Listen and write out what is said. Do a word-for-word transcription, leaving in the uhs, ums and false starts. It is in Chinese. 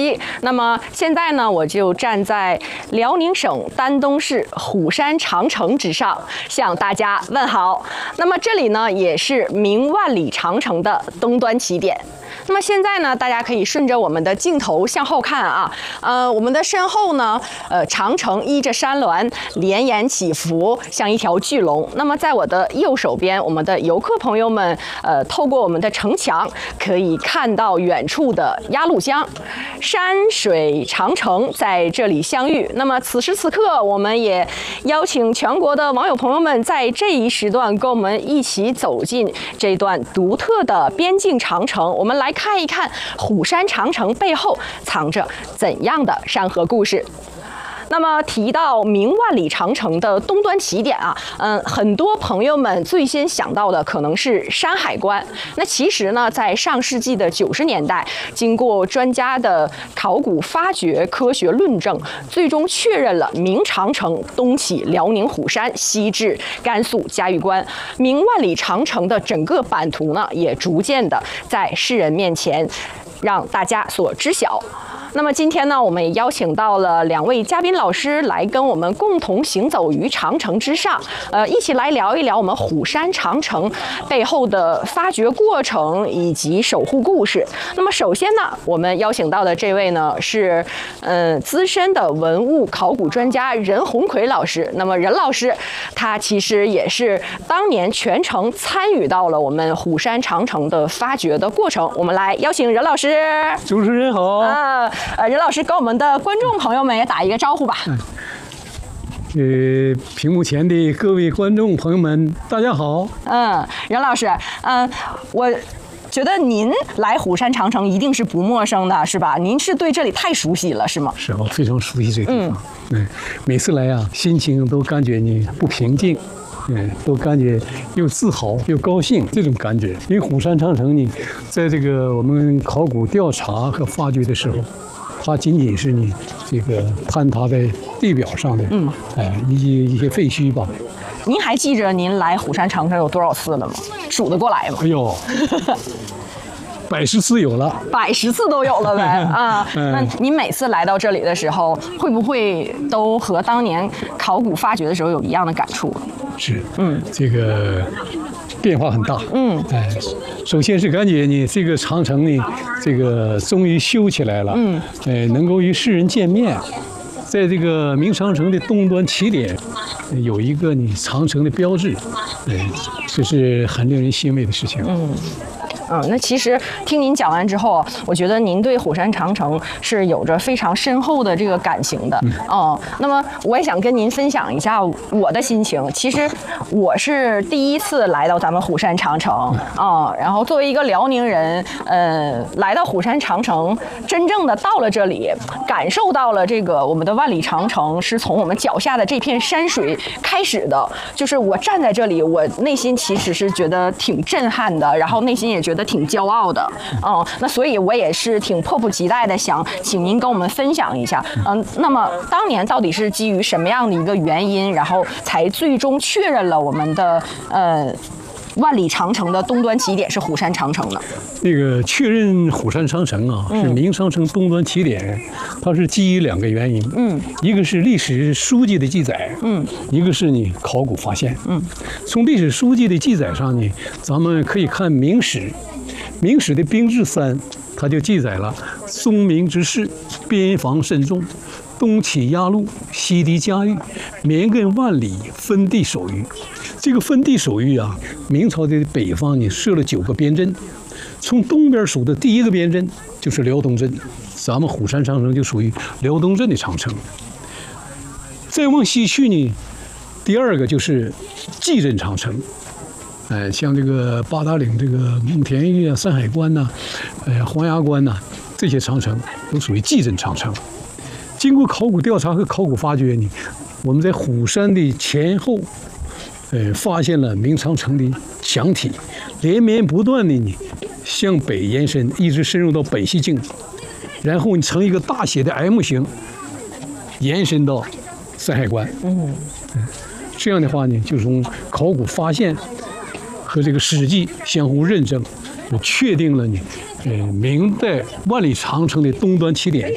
期。那么现在呢，我就站在辽宁省丹东市虎山长城之上，向大家问好。那么这里呢，也是明万里长城的东端起点。那么现在呢，大家可以顺着我们的镜头向后看啊，呃，我们的身后呢，呃，长城依着山峦连延起伏，像一条巨龙。那么在我的右手边，我们的游客朋友们，呃，透过我们的城墙可以看到远处的鸭绿江，山水长城在这里相遇。那么此时此刻，我们也邀请全国的网友朋友们在这一时段跟我们一起走进这段独特的边境长城，我们来看一看虎山长城背后藏着怎样的山河故事。那么提到明万里长城的东端起点啊，嗯，很多朋友们最先想到的可能是山海关。那其实呢，在上世纪的九十年代，经过专家的考古发掘、科学论证，最终确认了明长城东起辽宁虎山，西至甘肃嘉峪关。明万里长城的整个版图呢，也逐渐的在世人面前让大家所知晓。那么今天呢，我们也邀请到了两位嘉宾老师来跟我们共同行走于长城之上，呃，一起来聊一聊我们虎山长城背后的发掘过程以及守护故事。那么首先呢，我们邀请到的这位呢是，呃，资深的文物考古专家任鸿奎老师。那么任老师，他其实也是当年全程参与到了我们虎山长城的发掘的过程。我们来邀请任老师。 主持人好。 啊。呃，任老师跟我们的观众朋友们也打一个招呼吧。 嗯、呃，屏幕前的各位观众朋友们，大家好。 嗯，任老师，嗯、呃，我觉得您来虎山长城一定是不陌生的，是吧？您是对这里太熟悉了，是吗？ 是，我非常熟悉这个地方。嗯，每次来啊，心情都感觉你不平静。嗯，都感觉又自豪又高兴这种感觉。因为虎山长城呢，在这个我们考古调查和发掘的时候，它仅仅是你这个坍塌在地表上的，嗯，哎，一些一些废墟吧。 您还记着您来虎山长城有多少次了吗？数得过来吗？ 哎呦！百十次有了， 百十次都有了呗啊！那您每次来到这里的时候，会不会都和当年考古发掘的时候有一样的感触？ 是，嗯，这个变化很大，嗯，哎，首先是感觉呢，这个长城呢，这个终于修起来了，嗯，哎，能够与世人见面，在这个明长城的东端起点，有一个你长城的标志，哎，这是很令人欣慰的事情，嗯。 嗯，那其实听您讲完之后，我觉得您对虎山长城是有着非常深厚的这个感情的。嗯，那么我也想跟您分享一下我的心情。其实我是第一次来到咱们虎山长城啊、嗯，然后作为一个辽宁人，呃，来到虎山长城，真正的到了这里，感受到了这个我们的万里长城是从我们脚下的这片山水开始的。就是我站在这里，我内心其实是觉得挺震撼的，然后内心也觉得挺骄傲的，嗯，那所以我也是挺迫不及待的想请您跟我们分享一下，嗯，那么当年到底是基于什么样的一个原因，然后才最终确认了我们的呃万里长城的东端起点是虎山长城呢？ 那个确认虎山长城啊，是明长城东端起点，它是基于两个原因，嗯，一个是历史书籍的记载，嗯，一个是你考古发现，嗯，从历史书籍的记载上呢，咱们可以看《明史》，《明史》的兵制三，它就记载了宗明之事，边防慎重，东起鸭绿，西抵嘉峪，绵亘万里，分地守御。这个分地守御啊，明朝的北方呢设了九个边镇，从东边数的第一个边镇就是辽东镇，咱们虎山长城就属于辽东镇的长城。再往西去呢，第二个就是蓟镇长城。呃，像这个八达岭、这个慕田峪啊、山海关呐、啊、呃黄崖关呐、啊，这些长城都属于蓟镇长城。经过考古调查和考古发掘呢，我们在虎山的前后，呃，发现了明长城的墙体，连绵不断的呢向北延伸，一直深入到北西境，然后你成一个大写的 M 型，延伸到山海关。嗯，这样的话呢，就从考古发现和这个史记相互认证，就确定了呢，呃，明代万里长城的东端起点